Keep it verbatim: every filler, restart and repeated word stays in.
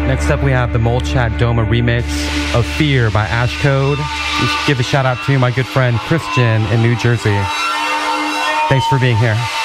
Next up, we have the Molchat Doma remix of Fear by Ashcode. We should give a shout out to my good friend Christian in New Jersey. Thanks for being here.